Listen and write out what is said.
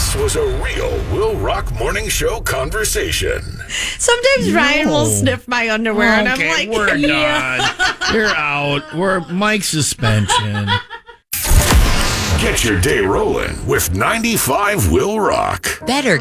This was a real Will Rock Morning Show conversation. Sometimes Ryan will sniff my underwear, and I'm like, we're done. You're out. We're Mike suspension. Get your day rolling with 95 Will Rock. Better